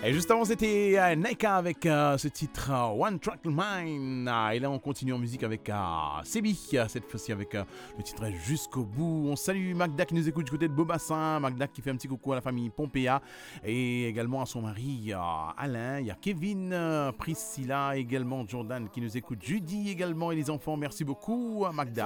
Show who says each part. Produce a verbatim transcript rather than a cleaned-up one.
Speaker 1: Et juste avant, c'était euh, Neka avec euh, ce titre euh, One Track Mind. Ah, et là, on continue en musique avec euh, Sebi, euh, cette fois-ci avec euh, le titre Jusqu'au bout. On salue Magda qui nous écoute du côté de Beaubassin. Magda qui fait un petit coucou à la famille Pompéa et également à son mari euh, Alain. Il y a Kevin, euh, Priscilla, également Jordan qui nous écoute. Judy également et les enfants. Merci beaucoup, Magda.